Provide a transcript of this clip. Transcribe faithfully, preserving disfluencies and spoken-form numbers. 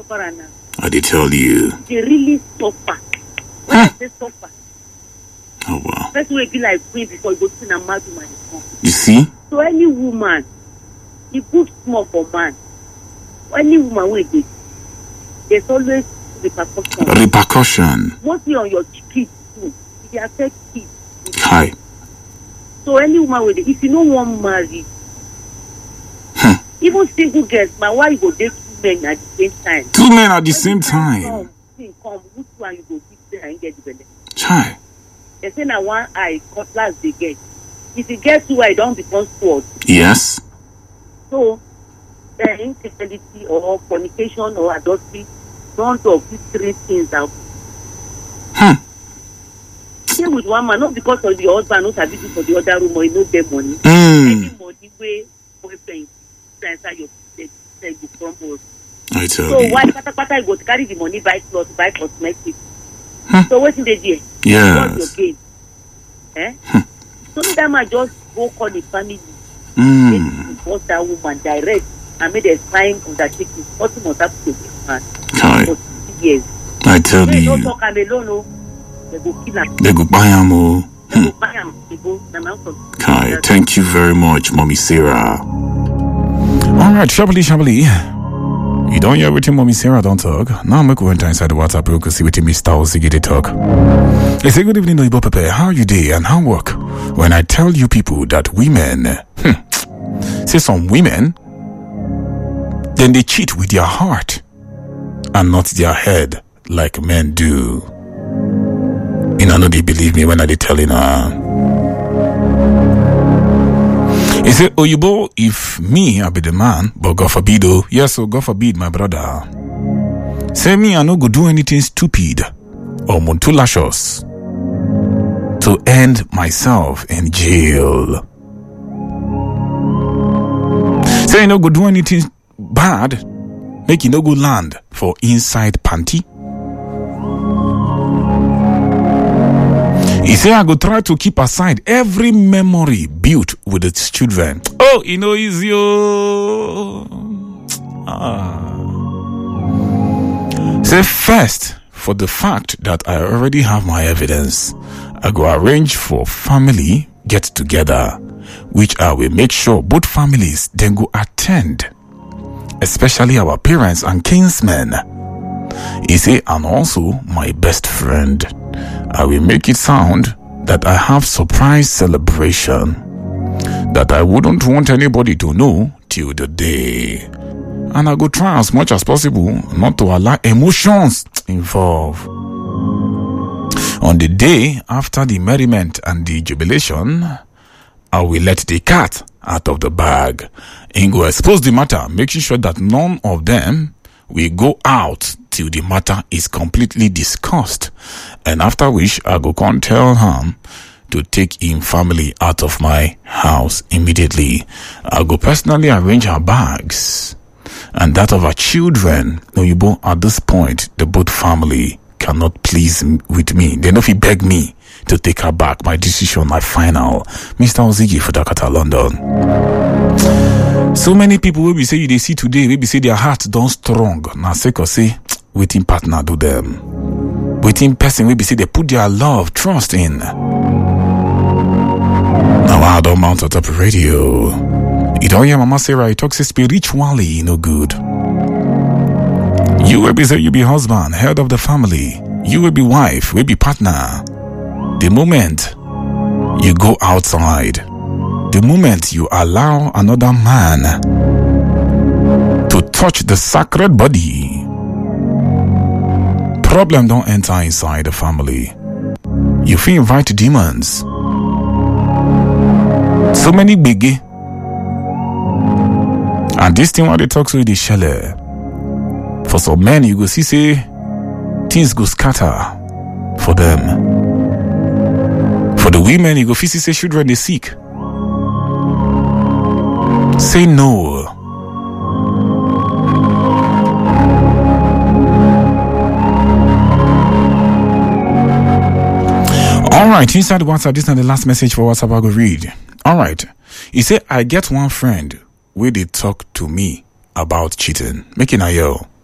suffer now. I did tell you. They really suffer. When Huh. I say suffer, Oh, wow. first way be like queen before you go to a mad woman. You see? So any woman, you put small for man. Any woman with it, there's always repercussion. Repercussion. Mostly on your kids too. It affects kids. Hi. So any woman with it, if you don't want married, Hmm. even single girls, my wife go date two men at the same time. Two men at the When same time time. Come, thing come, which one you go give them and get the belly? Chai. They say now one eye, cutlass they get. If you get two eye, don't become sword. Yes. So, uh, infidelity or fornication or adultery, none of these three things are. Hmm. Stay with one man, not because of the husband, not have for the other room or you know get money. Mm. Any money where boyfriend transfer your say you crumble. I tell So you. why pata pata you go to carry the money buy clothes, buy cosmetics? Hmm. So what's in the day? Yes. What's your game? Eh? Hmm. So that man just go call the family. Mm. Divorce that woman direct and made a sign undertaking. Nothing must happen to this man Chai. for sixty years. I tell They don't you. talk am alone, no. They go kill him. They go buy am, oh. They go buy him. They go. The man from. Kai, thank you very much, Mommy Sarah. All right, Shabali Shabali. You don't hear everything Mommy Sarah don't talk. Now I'm going to inside the WhatsApp real quick see what Mister Osigide talk. They say good evening, Oibo Pepe. How are you day and how work? When I tell you people that women, hmm, say some women, then they cheat with their heart and not their head like men do. You know, they believe me when I they telling her. He said, Oyibo, if me, I be the man, but God forbid, oh, yes, so God forbid, my brother. Say me, I no go do anything stupid or montulicious to end myself in jail. Say you no go do anything bad, make you no go land for inside panty. He say I go try to keep aside every memory built with its children. Oh, you know easy. Oh. Ah. Say first, for the fact that I already have my evidence, I go arrange for family get together, which I will make sure both families then go attend, especially our parents and kinsmen. He say, and also my best friend. I will make it sound that I have surprise celebration that I wouldn't want anybody to know till the day. And I go try as much as possible not to allow emotions involved. On the day after the merriment and the jubilation, I will let the cat out of the bag and go expose the matter, making sure that none of them will go out till the matter is completely discussed, and after which I go come tell him to take him family out of my house immediately. I go personally arrange her bags and that of her children. Oyibo, at this point, the both family cannot please m- with me. They know if he beg me to take her back. My decision, my final. Mister Ozigi for Dakota, London. So many people will be say you they see today, will be say their heart don't strong. Now say cause say waiting partner do them. Waiting person will be say they put their love, trust in. Now I don't mount on top of radio. You don't hear Mama Sarah, he talks spiritually, you know good. You will be say you be husband, head of the family. You will be wife, will be partner. The moment you go outside, the moment you allow another man to touch the sacred body, problem don't enter inside the family. You feel invite demons. So many biggie. And this thing when they talk to you, they shell. For some men, you go see say things go scatter for them. For the women, you go see say children they seek. Say no. Alright, inside WhatsApp, this is not the last message for WhatsApp I go read. Alright. He said, I get one friend where they talk to me about cheating. Making a yell.